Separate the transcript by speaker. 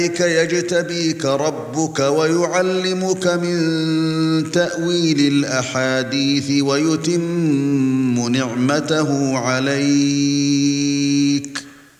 Speaker 1: يجتبيك ربك ويعلمك من تأويل الأحاديث ويتم نعمته عليك